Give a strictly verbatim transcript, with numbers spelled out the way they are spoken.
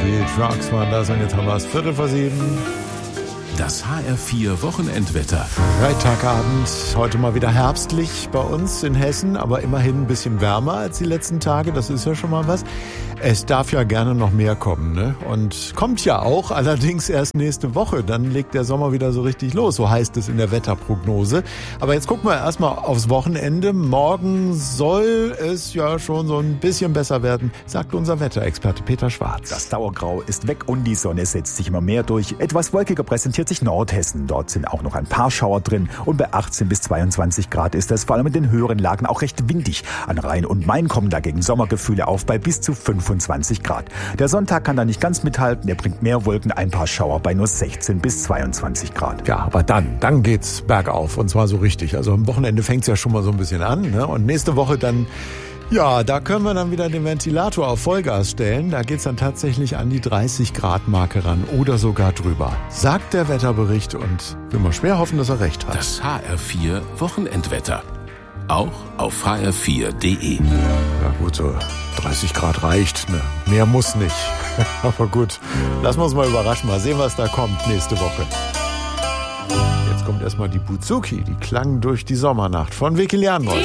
Die Trucks waren das und jetzt haben wir es Viertel vor sieben. Das H R vier Wochenendwetter. Freitagabend, heute mal wieder herbstlich bei uns in Hessen, aber immerhin ein bisschen wärmer als die letzten Tage, das ist ja schon mal was. Es darf ja gerne noch mehr kommen, ne? Und kommt ja auch, allerdings erst nächste Woche, dann legt der Sommer wieder so richtig los, so heißt es in der Wetterprognose. Aber jetzt gucken wir erstmal aufs Wochenende. Morgen soll es ja schon so ein bisschen besser werden, sagt unser Wetterexperte Peter Schwarz. Das Dauergrau ist weg und die Sonne setzt sich immer mehr durch. Etwas wolkiger präsentiert sich Nordhessen. Dort sind auch noch ein paar Schauer drin und bei achtzehn bis zweiundzwanzig Grad ist es vor allem in den höheren Lagen auch recht windig. An Rhein und Main kommen dagegen Sommergefühle auf bei bis zu fünfundzwanzig Grad. Der Sonntag kann da nicht ganz mithalten, er bringt mehr Wolken, ein paar Schauer bei nur sechzehn bis zweiundzwanzig Grad. Ja, aber dann, dann geht's bergauf und zwar so richtig. Also am Wochenende fängt's ja schon mal so ein bisschen an, ne? Und nächste Woche dann, ja, da können wir dann wieder den Ventilator auf Vollgas stellen. Da geht's dann tatsächlich an die dreißig Grad Marke ran oder sogar drüber. Sagt der Wetterbericht und will mal schwer hoffen, dass er recht hat. Das H R vier Wochenendwetter. Auch auf h r vier punkt d e. Ja gut, so dreißig Grad reicht. Ne? Mehr muss nicht. Aber gut, lassen wir uns mal überraschen. Mal sehen, was da kommt nächste Woche. Jetzt kommt erstmal die Buzuki. Die klang durch die Sommernacht von Vicky Leandros.